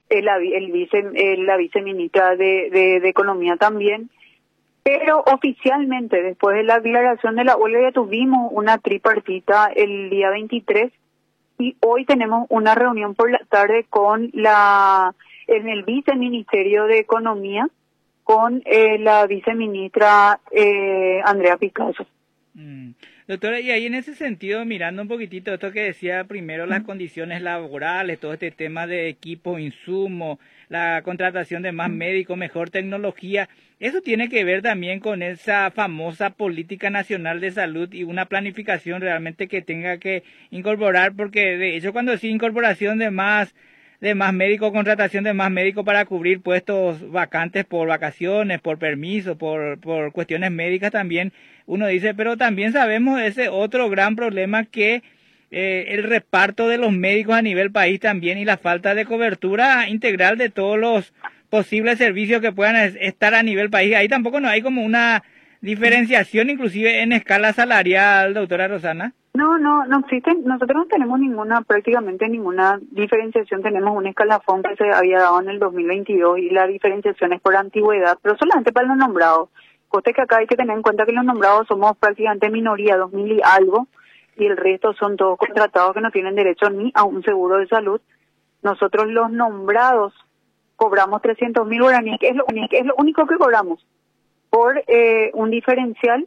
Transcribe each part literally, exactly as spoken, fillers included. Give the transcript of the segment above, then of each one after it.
el, el vice, el, la viceministra de, de, de Economía también. Pero oficialmente, después de la declaración de la huelga, ya tuvimos una tripartita el día veintitrés y hoy tenemos una reunión por la tarde con la en el viceministerio de Economía con eh, la viceministra eh, Andrea Picasso. Mm. Doctora, y ahí en ese sentido, mirando un poquitito esto que decía primero, las condiciones laborales, todo este tema de equipo, insumos, la contratación de más médicos, mejor tecnología, eso tiene que ver también con esa famosa política nacional de salud y una planificación realmente que tenga que incorporar, porque de hecho cuando decía incorporación de más de más médicos, contratación de más médicos para cubrir puestos vacantes por vacaciones, por permiso, por, por cuestiones médicas también, uno dice, pero también sabemos ese otro gran problema que eh, el reparto de los médicos a nivel país también y la falta de cobertura integral de todos los posibles servicios que puedan es, estar a nivel país. Ahí tampoco no hay como una diferenciación inclusive en escala salarial, doctora Rosana. No, no, no existen, nosotros no tenemos ninguna, prácticamente ninguna diferenciación, tenemos un escalafón que se había dado en el dos mil veintidós y la diferenciación es por antigüedad, pero solamente para los nombrados. Coste que acá hay que tener en cuenta que los nombrados somos prácticamente minoría, dos mil y algo, y el resto son todos contratados que no tienen derecho ni a un seguro de salud. Nosotros los nombrados cobramos trescientos mil guaraníes, que es lo, que es lo único que cobramos, por eh, un diferencial.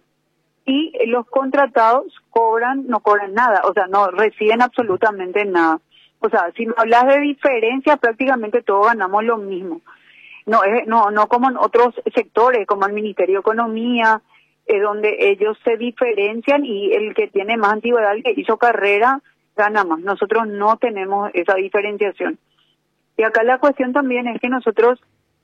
Y los contratados cobran, no cobran nada, o sea, no reciben absolutamente nada. O sea, si me hablas de diferencia, prácticamente todos ganamos lo mismo. No es, no, no como en otros sectores, como el Ministerio de Economía, eh, donde ellos se diferencian y el que tiene más antigüedad, el que hizo carrera, gana más. Nosotros no tenemos esa diferenciación. Y acá la cuestión también es que nosotros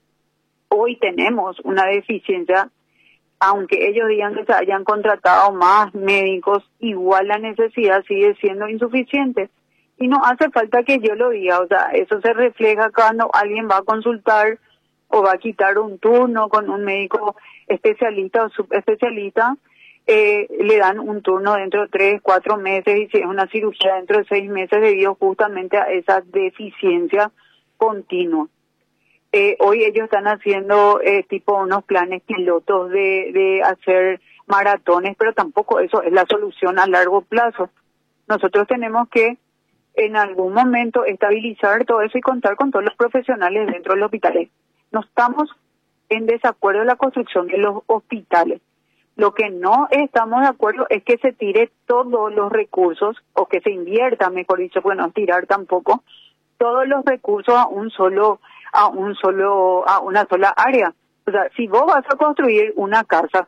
hoy tenemos una deficiencia. Aunque ellos digan que se hayan contratado más médicos, igual la necesidad sigue siendo insuficiente. Y no hace falta que yo lo diga, o sea, eso se refleja cuando alguien va a consultar o va a quitar un turno con un médico especialista o subespecialista, eh, le dan un turno dentro de tres, cuatro meses y si es una cirugía dentro de seis meses debido justamente a esa deficiencia continua. Eh, hoy ellos están haciendo eh, tipo unos planes pilotos de, de hacer maratones, pero tampoco eso es la solución a largo plazo. Nosotros tenemos que en algún momento estabilizar todo eso y contar con todos los profesionales dentro de los hospitales. No estamos en desacuerdo en la construcción de los hospitales. Lo que no estamos de acuerdo es que se tire todos los recursos, o que se invierta, mejor dicho, bueno, no tirar tampoco, todos los recursos a un solo a un solo a una sola área. O sea, si vos vas a construir una casa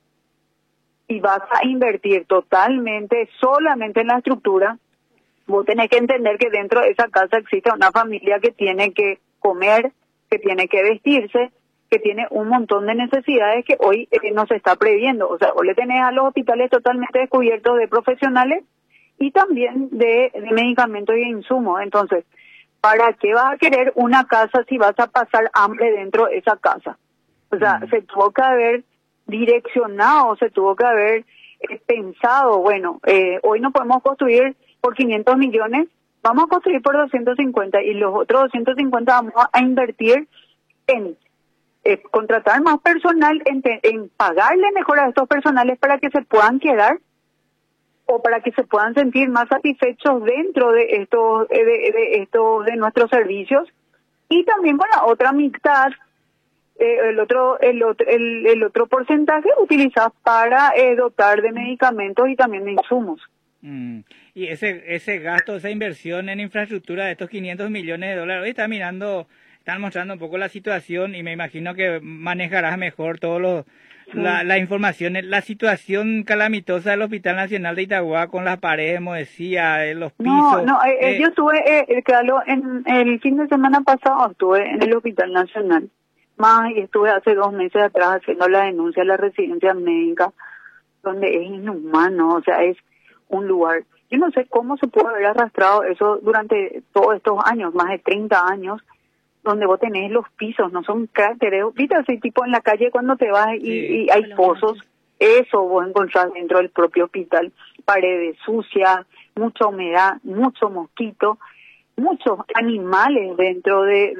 y vas a invertir totalmente solamente en la estructura, vos tenés que entender que dentro de esa casa existe una familia que tiene que comer, que tiene que vestirse, que tiene un montón de necesidades que hoy eh, no se está previendo. O sea, vos le tenés a los hospitales totalmente descubiertos de profesionales y también de, de medicamentos y insumos. Entonces, ¿para qué vas a querer una casa si vas a pasar hambre dentro de esa casa? O sea, mm. se tuvo que haber direccionado, se tuvo que haber eh, pensado, bueno, eh, hoy no podemos construir por quinientos millones, vamos a construir por doscientos cincuenta y los otros doscientos cincuenta vamos a invertir en eh, contratar más personal, en, en pagarle mejor a estos personales para que se puedan quedar o para que se puedan sentir más satisfechos dentro de estos de, de estos de nuestros servicios, y también con la otra mitad eh, el otro el otro el, el otro porcentaje utilizar para eh, dotar de medicamentos y también de insumos. Mm. Y ese ese gasto, esa inversión en infraestructura de estos quinientos millones de dólares, hoy está mirando, están mostrando un poco la situación y me imagino que manejarás mejor todos los La, la información, la situación calamitosa del Hospital Nacional de Itagua con las paredes, como decía, en los pisos. No, no, eh, eh, yo estuve, eh, claro, en el fin de semana pasado estuve en el Hospital Nacional, más y estuve hace dos meses atrás haciendo la denuncia a la residencia médica, donde es inhumano, o sea, es un lugar. Yo no sé cómo se puede haber arrastrado eso durante todos estos años, más de treinta años, donde vos tenés los pisos, no son cráteres, viste así tipo en la calle cuando te vas y, sí, y hay pozos, eso vos encontrás dentro del propio hospital, paredes sucias, mucha humedad, mucho mosquito, muchos animales dentro de